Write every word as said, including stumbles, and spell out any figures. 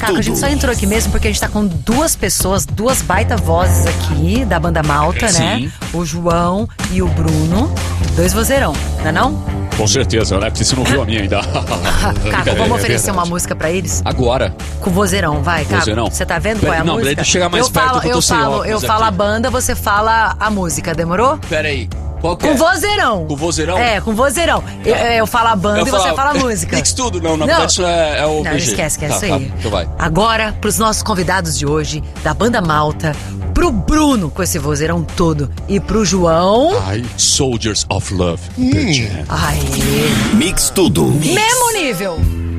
Caco, a gente só entrou aqui mesmo porque a gente tá com duas pessoas, duas baita vozes aqui da banda Malta, Sim. né? O João e o Bruno. Dois vozeirão, não é não? Com certeza, né? Porque você não viu a minha ainda. Caco, vamos oferecer uma música pra eles? Agora. Com vozeirão, vai, Caco. Vozeirão. Você tá vendo qual é a Não, música? deixa eu chegar mais eu perto falo, que eu tô eu sem falo, óculos eu falo aqui. a banda, você fala a música, demorou? Pera aí. Qual que Com é? vozeirão. Com vozeirão? É, com vozeirão. Eu, eu falo a banda Eu e falo- você fala a música. Mix tudo. Não, na Não. verdade isso é, é o Não, B G. esquece, esquece Tá, isso aí. tá, então vai. Agora, pros nossos convidados de hoje, da banda Malta, pro Bruno com esse vozeirão todo e pro João. Ai, Soldiers of Love. Aê. Mix tudo. Mesmo nível.